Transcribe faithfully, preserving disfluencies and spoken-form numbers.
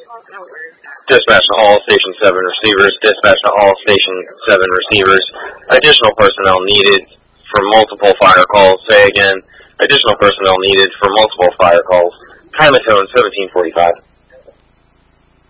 Dispatch to all Station seven receivers. Dispatch to all Station seven receivers. Additional personnel needed for multiple fire calls. Say again, additional personnel needed for multiple fire calls. Time of tone seventeen forty-five.